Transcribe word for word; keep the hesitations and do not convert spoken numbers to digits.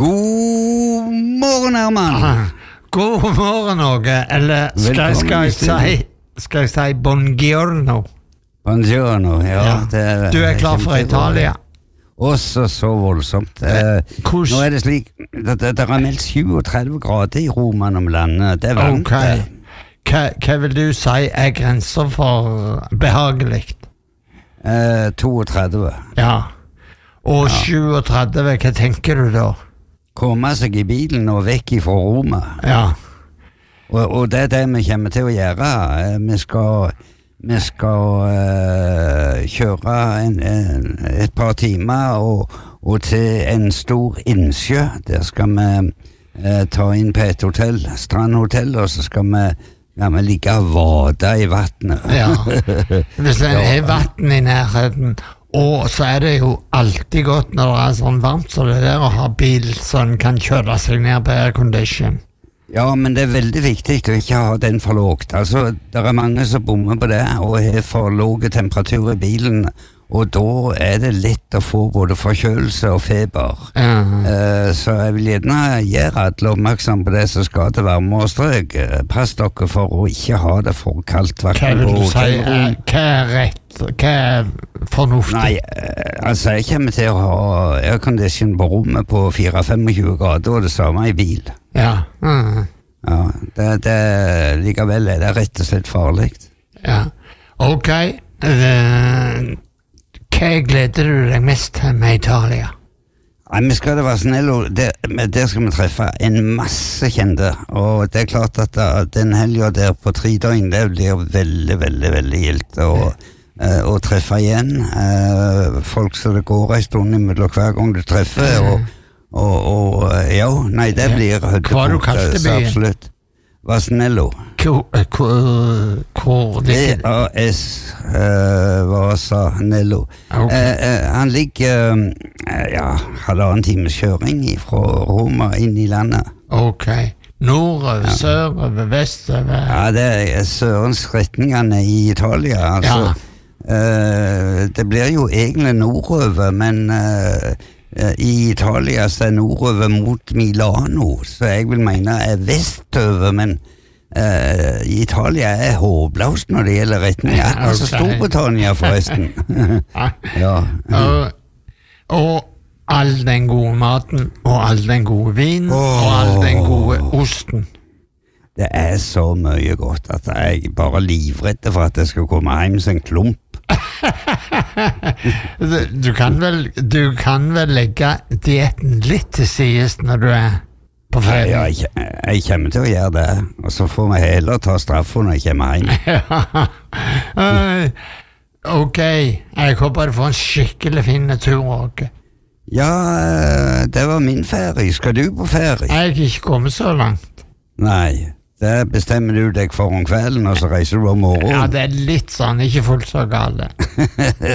God morgen, Herman. God morgen, Åge. Eller skal, skal, jeg si, skal jeg si buongiorno? Buongiorno, ja. Ja. Det er, Du er klar for Italia? Også så voldsomt. Eh, Kurs- nå er det slik, det, det, det er meldt syvogtredve grader i Roman om landet. Det er varmt. Ok. Hva, hva vil du si er grenser for behagelig? Eh, toogtredve. Ja. Og syvogtredve, hva tenker du da? Komme seg i bilen og vekk ifra Roma. Ja. Og, og det er det vi kommer til å gjøre. Eh, Vi skal, vi skal eh, kjøre en, en, et par timer og, og til en stor innsjø. Der skal vi eh, ta inn på et hotell, strandhotell, og så skal vi, ja, vi ligge og vade i vattnet. Ja. Hvis det er vann i nærheten, og så er det jo alltid godt når det er sånn varmt, så det er der å ha bil som kan kjøre seg ned på aircondition. Ja, men det er veldig viktig å ikke ha den for lågt. Altså, det er mange som bommer på det, og har for låge temperatur i bilen, og da er det lett å få både forkjølelse og feber. Ja. Eh, så jeg vil gjerne gjøre alle oppmerksom på det som skal til varmere strøk. Eh, Pass dere for å ikke ha det for kaldt. Hva hverken vil på du si? hotellrom. er- Hva er rett? Hva er fornuftig? Nei, eh, altså jeg kommer til å ha aircondition på rommet på fire til femogtjue grader, og det samme i bil. Ja. Mm. Ja, det, det likevel er det rett og slett farlig. Ja. Ok. Eh, Hva gleder du deg mest til med Italia? Nei, vi skal det være snill, og der, men der skal vi treffe en masse kjente, og det er klart at da, den helgen der på tre døgn, det blir veldig, veldig, veldig gildt å, eh, å treffe igjen. Eh, folk som det går en stund imellom hver gang du treffer, og, og, og ja, nei, det Ja. blir høydepunkt. Hva har du kalt det, så byen? absolutt. Vasanello. Hvor, hvor, hvor ligger det? V A S uh, Vasanello. Ok. Eh, eh, han ligger eh, ja, halvannen times kjøring fra Roma inn i landet. Ok. Nordover, sørover, vestover? Ja, det er sørens retningene i Italia. Altså, eh, det blir jo egentlig nordover, men eh, eh, i Italia så er nordover mot Milano, så jeg vil mene er vestover, men eh, Italia er håpløst når det gjelder retning. Ja, Altså ok. Storbritannia, forresten. Ja. Og, og all den gode maten, og all den gode vinen, Åh. og all den gode osten. Det er så mye godt at jeg er bare livredd for at jeg skal komme hjem som en klump. Du, du, kan vel, du kan vel legge dietten litt til sides når du er på Ja, ferie? jeg, jeg kommer til å gjøre det, og så får vi heller ta straffen når jeg kommer hjem. Eh, ok, jeg håper du får en skikkelig fin tur, Åge. Ja, eh, det var min ferie. Skal du på ferie? Jeg er ikke kommet så langt. Nei, det bestemmer du deg for om kvelden, og så reiser du om morgenen. Ja, det er litt sånn, ikke fullt så gale.